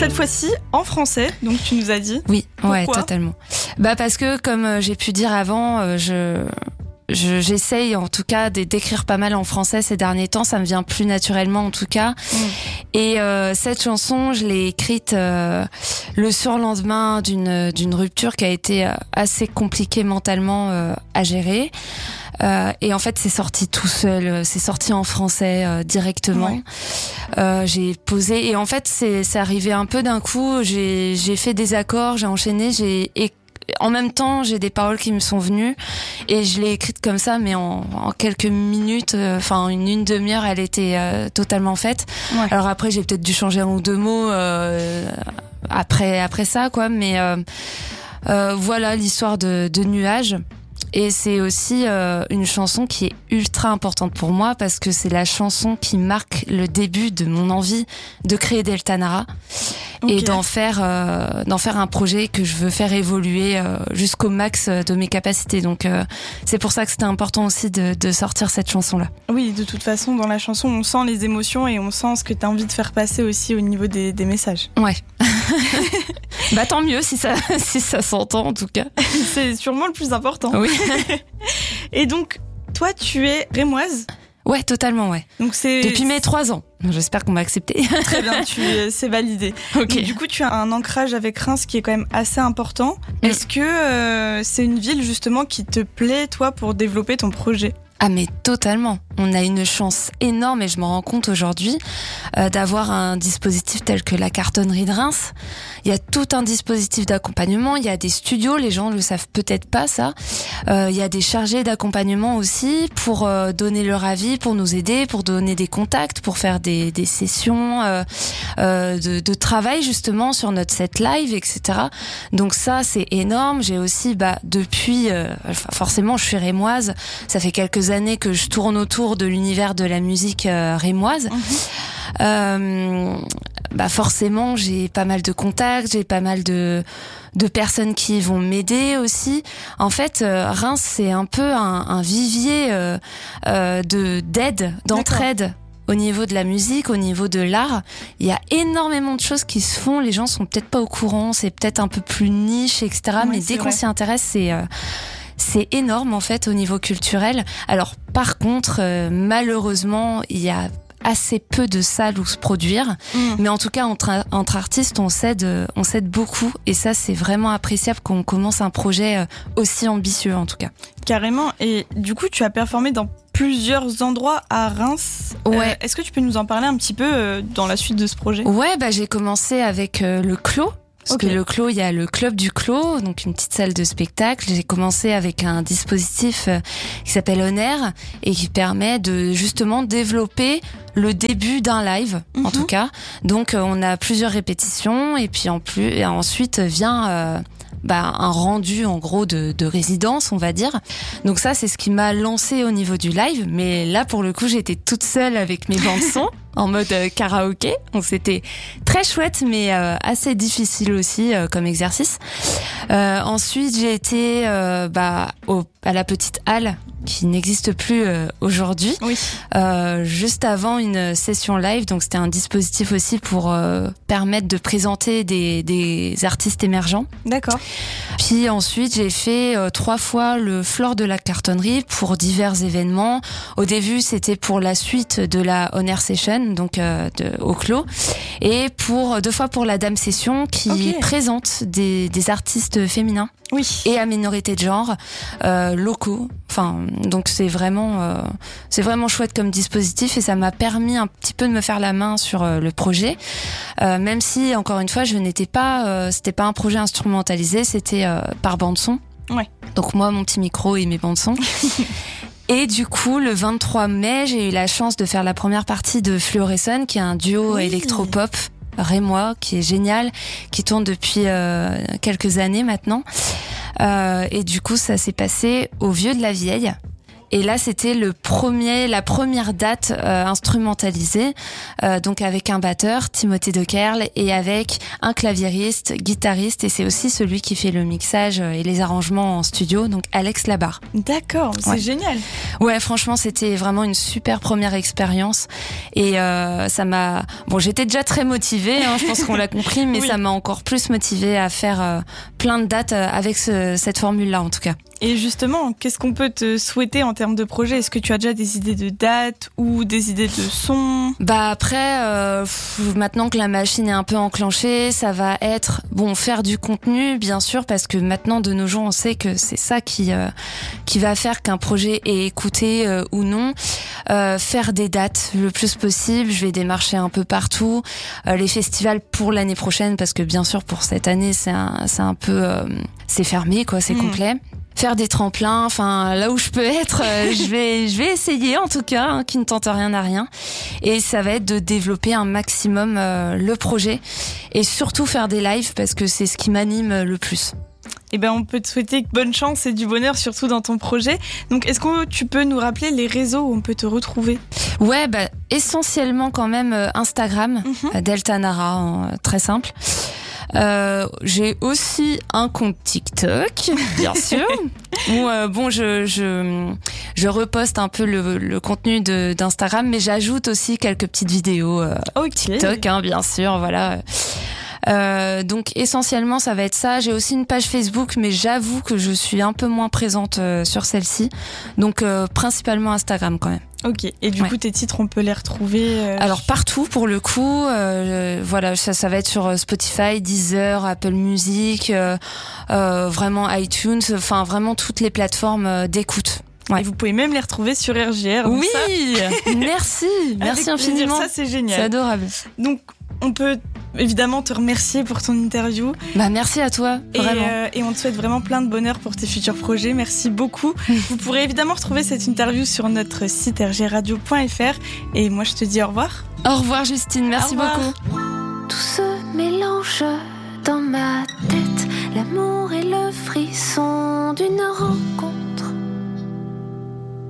cette fois-ci en français, donc tu nous as dit. Oui, ouais, Pourquoi ? totalement. Parce que comme j'ai pu dire avant, j'essaye en tout cas d'écrire pas mal en français ces derniers temps, ça me vient plus naturellement en tout cas. Et cette chanson, je l'ai écrite le surlendemain d'une rupture qui a été assez compliquée mentalement à gérer. Et en fait, c'est sorti tout seul, c'est sorti en français directement. Ouais. J'ai posé et en fait, c'est arrivé un peu d'un coup. J'ai fait des accords, j'ai enchaîné, en même temps, j'ai des paroles qui me sont venues et je l'ai écrite comme ça, mais en quelques minutes, enfin une demi-heure, elle était totalement faite. Ouais. Alors après, j'ai peut-être dû changer un ou deux mots après ça, quoi. Mais voilà l'histoire de Nuages. Et c'est aussi une chanson qui est ultra importante pour moi parce que c'est la chanson qui marque le début de mon envie de créer Delta Nara et d'en faire un projet que je veux faire évoluer jusqu'au max de mes capacités. Donc c'est pour ça que c'était important aussi de sortir cette chanson-là. Oui, de toute façon, dans la chanson, on sent les émotions et on sent ce que tu as envie de faire passer aussi au niveau des messages. Ouais. Tant mieux si ça s'entend en tout cas. C'est sûrement le plus important. Oui. Et donc, toi, tu es rémoise ? Ouais, totalement, ouais. Donc depuis mes 3 ans. J'espère qu'on m'a accepté. Très bien, c'est validé. Okay. Donc, du coup, tu as un ancrage avec Reims qui est quand même assez important. Est-ce que c'est une ville justement qui te plaît, toi, pour développer ton projet ? Ah mais totalement. On a une chance énorme et je m'en rends compte aujourd'hui d'avoir un dispositif tel que la cartonnerie de Reims. Il y a tout un dispositif d'accompagnement, il y a des studios, les gens le savent peut-être pas ça. Il y a des chargés d'accompagnement aussi pour donner leur avis, pour nous aider, pour donner des contacts, pour faire des sessions de travail justement sur notre set live, etc. Donc ça c'est énorme. J'ai aussi depuis forcément je suis rémoise, ça fait quelques années que je tourne autour de l'univers de la musique rémoise. Forcément j'ai pas mal de contacts, j'ai pas mal de personnes qui vont m'aider aussi. En fait, Reims c'est un peu un vivier d'aide, d'entraide. D'accord. Au niveau de la musique, au niveau de l'art, il y a énormément de choses qui se font. Les gens sont peut-être pas au courant, c'est peut-être un peu plus niche, etc. Oui, mais dès qu'on s'y intéresse, c'est énorme en fait au niveau culturel. Alors par contre, malheureusement, il y a assez peu de salles où se produire, mais en tout cas entre artistes on s'aide beaucoup et ça c'est vraiment appréciable quand on commence un projet aussi ambitieux en tout cas. Carrément. Et du coup tu as performé dans plusieurs endroits à Reims. Ouais. Est-ce que tu peux nous en parler un petit peu dans la suite de ce projet ? Ouais, j'ai commencé avec le Clos. Parce que le Clos, il y a le Club du Clos, donc une petite salle de spectacle. J'ai commencé avec un dispositif qui s'appelle On Air et qui permet de justement développer le début d'un live, en tout cas. Donc on a plusieurs répétitions et puis ensuite vient un rendu en gros de résidence, on va dire. Donc ça c'est ce qui m'a lancé au niveau du live, mais là pour le coup j'étais toute seule avec mes bandes son en mode karaoké. Donc c'était très chouette mais assez difficile aussi comme exercice. Ensuite j'ai été à la petite halle qui n'existe plus aujourd'hui. Oui. Juste avant une session live, donc c'était un dispositif aussi pour permettre de présenter des artistes émergents. D'accord. Puis ensuite j'ai fait 3 fois le floor de la cartonnerie pour divers événements. Au début c'était pour la suite de la On Air Session, donc au Clos, et 2 fois pour la Dame Session qui présente des artistes féminins. Oui. Et à minorité de genre, locaux. Enfin, donc c'est vraiment chouette comme dispositif et ça m'a permis un petit peu de me faire la main sur le projet. Même si, encore une fois, c'était pas un projet instrumentalisé, c'était par bande son. Ouais. Donc moi, mon petit micro et mes bandes son. Et du coup, le 23 mai, j'ai eu la chance de faire la première partie de Fluorescence, qui est un duo électropop rémois, qui est génial, qui tourne depuis quelques années maintenant. Et du coup, ça s'est passé au Vieux de la Vieille. Et là, c'était la première date instrumentalisée, donc avec un batteur, Timothée Dekerle, et avec un claviériste, guitariste, et c'est aussi celui qui fait le mixage et les arrangements en studio, donc Alex Labarre. D'accord, c'est génial. Ouais, franchement, c'était vraiment une super première expérience, et ça m'a... Bon, j'étais déjà très motivée, je pense qu'on l'a compris, mais ça m'a encore plus motivée à faire plein de dates avec cette formule-là, en tout cas. Et justement, qu'est-ce qu'on peut te souhaiter en termes de projet ? Est-ce que tu as déjà des idées de dates ou des idées de sons ? Bah après, maintenant que la machine est un peu enclenchée, ça va être faire du contenu, bien sûr, parce que maintenant de nos jours, on sait que c'est ça qui va faire qu'un projet est écouté ou non. Faire des dates le plus possible. Je vais démarcher un peu partout. Les festivals pour l'année prochaine, parce que bien sûr pour cette année, c'est un peu c'est fermé, quoi, c'est complet. Faire des tremplins, enfin là où je peux être, je vais essayer en tout cas, qui ne tente rien à rien. Et ça va être de développer un maximum le projet et surtout faire des lives parce que c'est ce qui m'anime le plus. Eh ben, on peut te souhaiter bonne chance et du bonheur, surtout dans ton projet. Donc, est-ce que tu peux nous rappeler les réseaux où on peut te retrouver ? Ouais, essentiellement quand même Instagram, Delta Nara, très simple. J'ai aussi un compte TikTok, bien sûr, où je reposte un peu le contenu d'Instagram, mais j'ajoute aussi quelques petites vidéos TikTok, bien sûr, voilà. Donc essentiellement ça va être ça. J'ai aussi une page Facebook, mais j'avoue que je suis un peu moins présente sur celle-ci. Donc principalement Instagram quand même. Ok. Et du coup, tes titres, on peut les retrouver Alors partout pour le coup. Voilà, ça va être sur Spotify, Deezer, Apple Music, vraiment iTunes, enfin vraiment toutes les plateformes d'écoute. Ouais. Et vous pouvez même les retrouver sur RJR. Oui, merci infiniment. Ça, c'est génial. C'est adorable. Donc, on peut évidemment te remercier pour ton interview. Merci à toi, vraiment. Et on te souhaite vraiment plein de bonheur pour tes futurs projets. Merci beaucoup. Vous pourrez évidemment retrouver cette interview sur notre site rgradio.fr. Et moi, je te dis au revoir. Au revoir, Justine. Merci beaucoup. Tout se mélange dans ma tête, l'amour et le frisson d'une rose.